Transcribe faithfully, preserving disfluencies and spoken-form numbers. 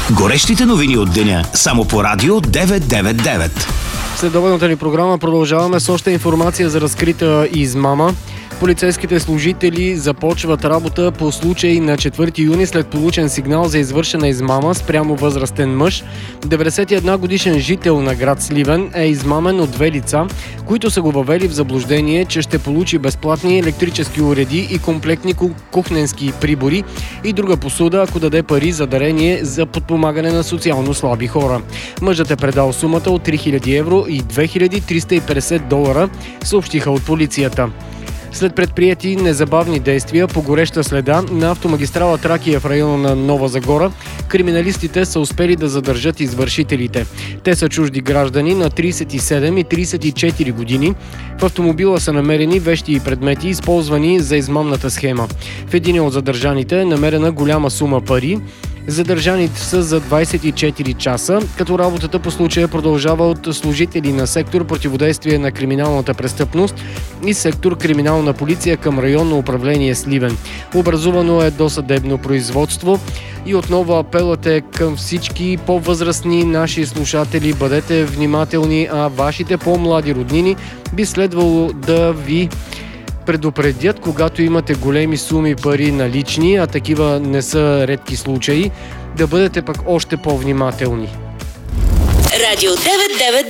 Горещите новини от деня само по Радио деветстотин деветдесет и девет. След добърната ни програма продължаваме с още информация за разкрита измама. Полицейските служители започват работа по случай на четвърти юни след получен сигнал за извършена измама спрямо възрастен мъж. деветдесет и една годишен жител на град Сливен е измамен от две лица, които са го въвели в заблуждение, че ще получи безплатни електрически уреди и комплектни кухненски прибори и друга посуда, ако даде пари за дарение за подпомагане на социално слаби хора. Мъжът е предал сумата от три хиляди евро и две хиляди триста и петдесет долара, съобщиха от полицията. След предприяти незабавни действия по гореща следа на автомагистрала Тракия в района на Нова Загора, криминалистите са успели да задържат извършителите. Те са чужди граждани на тридесет и седем и тридесет и четири години. В автомобила са намерени вещи и предмети, използвани за измамната схема. В един от задържаните е намерена голяма сума пари. Задържаните са за двадесет и четири часа, като работата по случая продължава от служители на сектор противодействие на криминалната престъпност и сектор криминална полиция към районно управление Сливен. Образувано е досъдебно производство и отново апелът е към всички по-възрастни наши слушатели. Бъдете внимателни, а вашите по-млади роднини би следвало да ви предупредят, когато имате големи суми пари налични, а такива не са редки случаи, да бъдете пък още по-внимателни. Радио деветстотин деветдесет и девет